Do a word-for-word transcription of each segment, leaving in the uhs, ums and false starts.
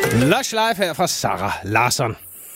Lush Live her fra Sarah Larsson.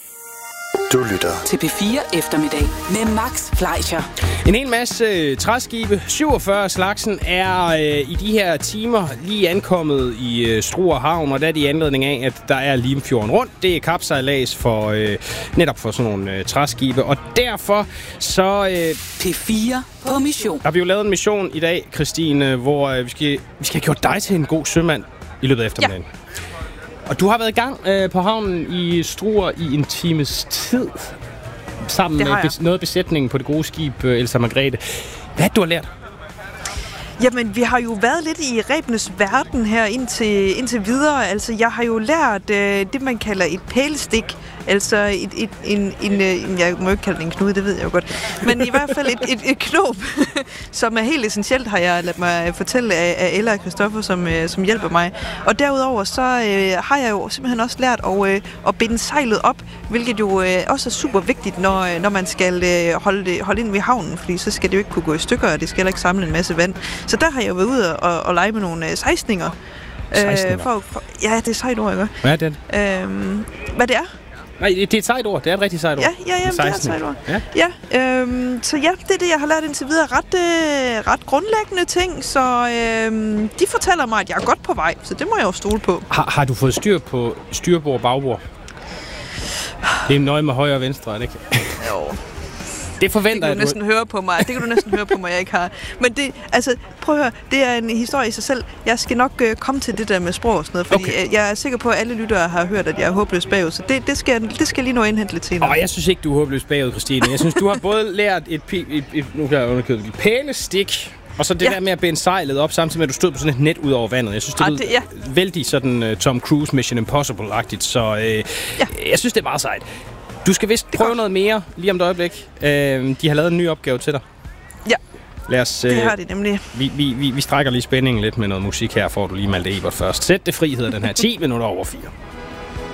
Du lytter til P fire Eftermiddag med Max Fleischer. En hel masse træskibe, syvogfyrre slagsen, er øh, i de her timer lige ankommet i øh, Struer Havn, og der er de anledning af, at der er Limfjorden rundt. Det er kapsejlads for øh, netop for sådan nogle øh, træskibe, og derfor så øh, P fire på mission. har vi jo lavet en mission i dag, Christine, hvor øh, vi, skal, vi skal have gjort dig til en god sømand i løbet af eftermiddagen. Ja. Og du har været i gang øh, på havnen i Struer i en times tid, sammen med bes- noget af besætningen på det gode skib øh, Elsa Margrethe. Hvad du har lært? Jamen, vi har jo været lidt i ræbenes verden her indtil, indtil videre. Altså, jeg har jo lært øh, det, man kalder et pælestik. Altså, et, et, en, en, en, jeg må ikke kalde det en knude, det ved jeg jo godt. Men i hvert fald et, et, et knop, som er helt essentielt, har jeg ladet mig fortælle af, af Ella og Christoffer, som, øh, som hjælper mig. Og derudover, så øh, har jeg jo simpelthen også lært at, øh, at binde sejlet op, hvilket jo øh, også er super vigtigt, når, når man skal øh, holde, holde ind ved havnen, fordi så skal det jo ikke kunne gå i stykker, og det skal heller ikke samle en masse vand. Så der har jeg jo været ude og, og lege med nogle øh, sejsninger. Sejsninger? Øh, for, for, ja, det er sejt ord, ikke? Hvad er det? Øhm, hvad det er? Nej, det er et sejt ord. Det er et rigtig sejt ord. Ja, ja, ja, det er et sejt ord. Ja, ja øhm, så ja, det er det, jeg har lært indtil videre. Ret, øh, ret grundlæggende ting, så øhm, de fortæller mig, at jeg er godt på vej, så det må jeg jo stole på. Har, har du fået styr på styrbord og bagbord? Det er nøje med højre og venstre, er det ikke? Jo. Det forventer jeg, det kan du næsten høre på mig. Det kan du næsten høre på mig, jeg ikke har. Men det, altså, prøv at høre, det er en historie i sig selv. Jeg skal nok øh, komme til det der med sprog og sådan noget, fordi okay. jeg er sikker på, at alle lyttere har hørt, at jeg er håbløs bagud, så det, det, skal, det skal jeg lige nå indhente lidt senere. Åh, jeg synes ikke, du er håbløs bagud, Christine. Jeg synes, du har både lært et, et, et, et, nu kan jeg underkøbe, et pælestik, og så det ja. der med at binde sejlet op, samtidig med, at du stod på sådan et net ud over vandet. Jeg synes, det er ja. vældig sådan uh, Tom Cruise Mission Impossible-agtigt, så øh, ja. jeg synes, det er meget sejt. Du skal vist prøve godt. noget mere lige om et øjeblik. Øh, de har lavet en ny opgave til dig. Ja, Lad os, øh, det har de nemlig. Vi, vi, vi, vi strækker lige spændingen lidt med noget musik her, for at du lige Malte Ebert først. Sæt det fri, hedder den her ti minutter over fire.